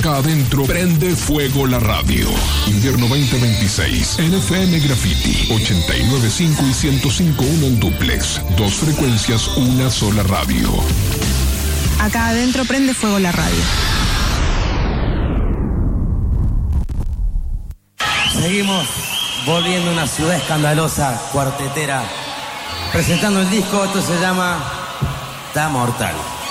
Acá adentro prende fuego la radio. Invierno 2026. NFM Graffiti. 89.5 y 105.1 en duplex. 2 frecuencias, una sola radio. Acá adentro prende fuego la radio. Seguimos volviendo a una ciudad escandalosa, cuartetera, presentando el disco. Esto se llama Ta Mortal.